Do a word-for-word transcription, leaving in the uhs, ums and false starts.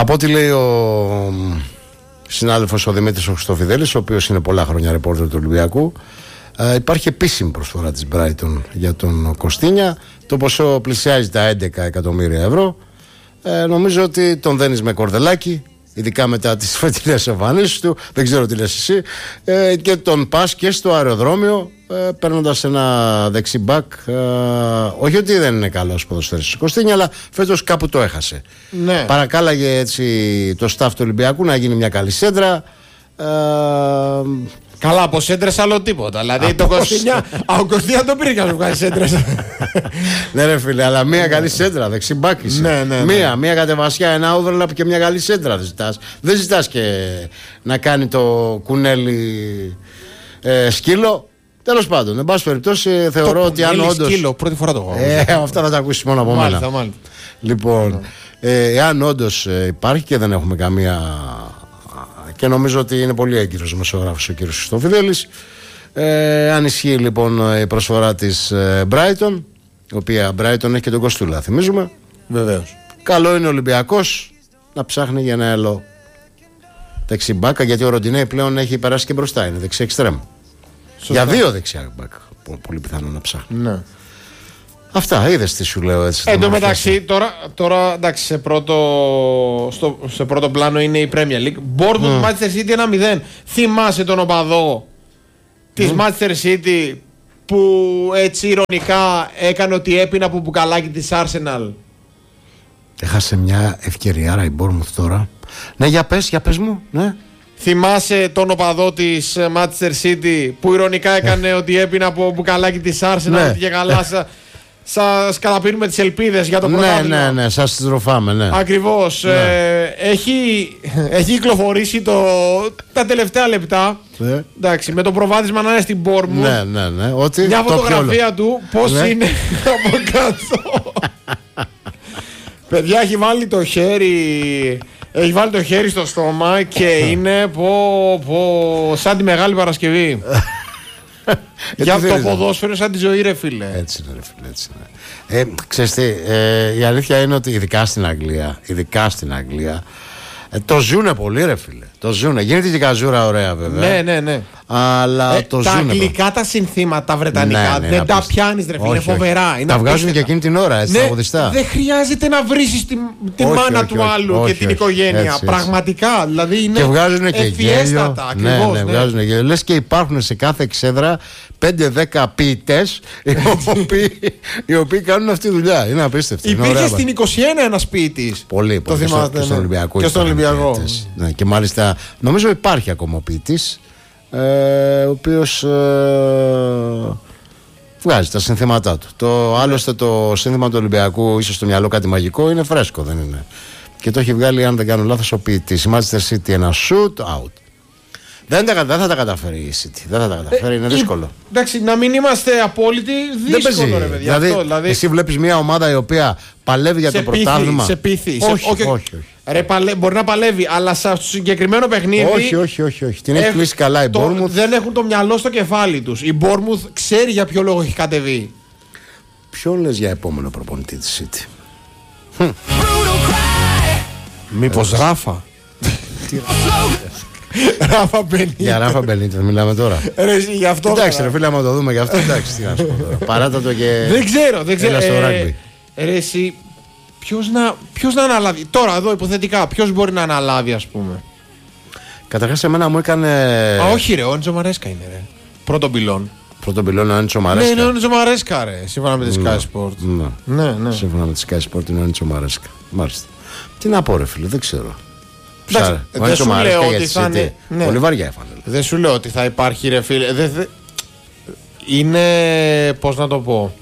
Από ό,τι λέει ο συνάδελφος ο Δημήτρης ο Χριστοφιδέλης, ο οποίος είναι πολλά χρόνια ρεπόρτερ του Ολυμπιακού, ε, υπάρχει επίσημη προσφορά της Brighton για τον Κωστίνια. Το ποσό πλησιάζει τα έντεκα εκατομμύρια ευρώ. Ε, νομίζω ότι τον δένεις με κορδελάκι, ειδικά μετά τις φετινές εμφανίσεις του, δεν ξέρω τι λες εσύ, ε, και τον πας και στο αεροδρόμιο ε, παίρνοντας ένα δεξί μπακ. Ε, όχι ότι δεν είναι καλός ποδοσφαιριστής Κωστίνια, αλλά φέτος κάπου το έχασε. Ναι. Παρακάλαγε έτσι το staff του Ολυμπιακού να γίνει μια καλή σέντρα. Ε, Καλά, από σέντρες άλλο τίποτα. Δηλαδή το Κωστίνια, ο Κωστίνια το πήρε και να σου βγάλει σέντρες. Ναι, ρε φίλε, αλλά μια καλή σέντρα, δεξί μπακ είσαι. Ναι, ναι, ναι. Μία, μία κατεβασιά, ένα overlap και μια καλή σέντρα δεν ζητάς. Δεν ζητάς και να κάνει το κουνέλι ε, σκύλο. Τέλος πάντων, εν πάση περιπτώσει, θεωρώ το ότι αν όντως. Σκύλο, πρώτη φορά το έχω. Ε, αυτά θα τα ακούσεις μόνο από μάλιστα, μένα. μάλιστα. Λοιπόν, ε, εάν όντως ε, υπάρχει και δεν έχουμε καμία. Και νομίζω ότι είναι πολύ έγκυρος δημοσιογράφος ο κύριος Χριστοφιδέλης. Ε, αν ισχύει λοιπόν η προσφορά της ε, Brighton, η οποία Brighton έχει και τον Κοστούλα, θυμίζουμε. Βεβαίως. Καλό είναι ο Ολυμπιακός να ψάχνει για ένα άλλο δεξί μπάκα, γιατί ο Ροντινέι πλέον έχει περάσει και μπροστά, είναι δεξί εξτρέμ. Για δύο δεξιά μπάκα, πολύ πιθανό να ψάχνει. Ναι. Αυτά, είδες τι σου λέω έτσι. Εν τω μεταξύ, τώρα, τώρα εντάξει, σε πρώτο, στο, σε πρώτο πλάνο είναι η Premier League. Bournemouth Manchester City ένα μηδέν. Θυμάσαι τον οπαδό της Manchester City που έτσι ηρωνικά έκανε ότι έπινε από μπουκαλάκι της Arsenal? Έχασε μια ευκαιριάρα η Bournemouth τώρα. Ναι, για πες, για πες μου, ναι. Θυμάσαι τον οπαδό της Manchester City που ηρωνικά έκανε ότι έπινε από μπουκαλάκι της Arsenal, Ναι. και καλά σας καταπίνουμε τις ελπίδες για το Ναι, πρωτάθλημα. ναι, ναι, σας τις ροφάμε, ναι. Ακριβώς. Ναι. Ε, έχει, έχει κυκλοφορήσει το, τα τελευταία λεπτά. Ναι. Εντάξει, με το προβάδισμα να είναι στην Bournemouth. Ναι, ναι, ναι. Ότι Μια το φωτογραφία του πώς Ναι. είναι από κάτω. Παιδιά, έχει βάλει το χέρι. Έχει βάλει το χέρι στο στόμα και είναι πω, πω, σαν τη Μεγάλη Παρασκευή. Για το ποδόσφαιρο σαν τη ζωή, ρε φίλε. Έτσι είναι, ρε φίλε, έτσι είναι. Ε, ξέρεις τι, ε, η αλήθεια είναι ότι ειδικά στην Αγγλία, ειδικά στην Αγγλία, ε, το ζουνε πολύ, ρε φίλε. Το ζουνε. Γίνεται και καζούρα ωραία, βέβαια. Ναι, ναι, ναι. Αλλά Ε, το τα ζουνε. αγγλικά τα συνθήματα, τα βρετανικά, Ναι, ναι, δεν τα απίστευτο. πιάνεις, ρε φίλε. Όχι, Είναι φοβερά. όχι. Είναι Τα βγάζουν απίστευτα. και εκείνη την ώρα, έτσι, Ναι, τραγουδιστά. δεν χρειάζεται να βρήσεις τη, τη Όχι, μάνα όχι, του όχι, άλλου όχι, και όχι, την όχι. οικογένεια. Έτσι, έτσι. Πραγματικά. Δηλαδή είναι Και βγάζουν και γέλιο. ευφιέστατα. Ναι, Ακριβώς, ναι, ναι. βγάζουν γέλιο. Λες και υπάρχουν σε κάθε εξέδρα πέντε δέκα ποιητές οι οποίοι, οι οποίοι κάνουν αυτή τη δουλειά. Είναι απίστευτο. Είναι Υπήρχε ωραία, στην είκοσι ένα ένας ποιητής. Πολύ, Το πολύ. θυμάστε, Και, στο, και στον ναι. Ολυμπιακό. Και στον υπάρχουν Ολυμπιακό. ποιητές. Ναι, και μάλιστα νομίζω υπάρχει ακόμα ο ποιητής, ε, ο οποίος ε, βγάζει τα συνθήματά του. Το, άλλωστε το σύνθημα του Ολυμπιακού, ίσως στο μυαλό κάτι μαγικό, είναι φρέσκο, δεν είναι? Και το έχει βγάλει, αν δεν κάνω λάθος, ο ποιητής. Η Manchester City ένα shoot out. Δεν, τα, δεν θα τα καταφέρει η City. Δεν θα τα καταφέρει, είναι Ε, δύσκολο. Εντάξει, να μην είμαστε απόλυτοι, Δεν δύσκολο, παίζει. ρε παιδιά. Δηλαδή, αυτό, δηλαδή, εσύ βλέπεις μια ομάδα η οποία παλεύει για σε το πείθει, πρωτάθλημα. σε πείθει. Όχι, σε, όχι, όχι, όχι. Ρε, παλε, μπορεί να παλεύει, αλλά στο συγκεκριμένο παιχνίδι. Όχι, όχι, όχι, όχι. Την έχει έχ- κλείσει καλά η το- Bournemouth. Δεν έχουν το μυαλό στο κεφάλι τους. Η Bournemouth ξέρει για ποιο λόγο έχει κατεβεί. Ποιον λες για επόμενο προπονητή της City? Μήπως Ράφα. Ράφα Μπενίτες. Για Ράφα Μπενίτες μιλάμε τώρα. Ρε, εσύ, γι' αυτό. Εντάξει, τώρα. ρε φίλε, άμα το δούμε γι' αυτό, εντάξει, τι να σου πω τώρα. Παράτα το και. Δεν ξέρω, δεν ξέρω. Έλα στο Ε, ράγμπι. Ρε, εσύ, ποιος να, ποιος να αναλάβει. Τώρα, εδώ, υποθετικά, ποιος μπορεί να αναλάβει, ας πούμε. Καταρχάς, εμένα μου έκανε. Α, όχι, ρε, ο Έντζο Μαρέσκα είναι, ρε. Πρώτον πυλών. Πρώτον πυλώνα ο Έντσο Ναι, Μαρέσκα. είναι ο Έντζο Μαρέσκα, ρε. Σύμφωνα με τη Sky Sport. Ναι. Ναι, ναι. Σύμφωνα με τη Sky Sport είναι ο Έντσο Μαρέσκα. Μάλιστα. Τι να πω, ρε φίλε, δεν ξέρω. Εντάξει, Ψάρε. δεν Ο Έντσο σου λέω Μαρέσκα για ότι τη θα City. είναι- ναι. Πολύ βαριά έφανε. Δεν σου λέω ότι θα υπάρχει, ρε φίλε. Δεν, δεν- είναι, πώς να το πω.